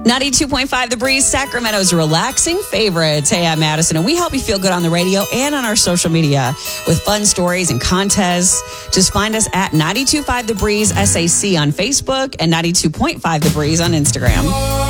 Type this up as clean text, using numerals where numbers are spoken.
92.5 The Breeze, Sacramento's relaxing favorites. Hey, I'm Madison, and we help you feel good on the radio and on our social media with fun stories and contests. Just find us at 92.5 The Breeze SAC on Facebook and 92.5 The Breeze on Instagram.